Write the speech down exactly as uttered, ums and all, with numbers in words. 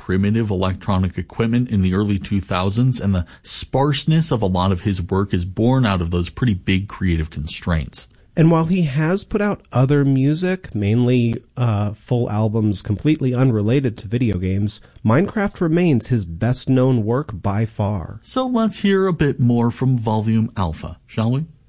primitive electronic equipment in the early two thousands, and the sparseness of a lot of his work is born out of those pretty big creative constraints. And while he has put out other music, mainly uh, full albums completely unrelated to video games, Minecraft remains his best-known work by far. So let's hear a bit more from Volume Alpha, shall we?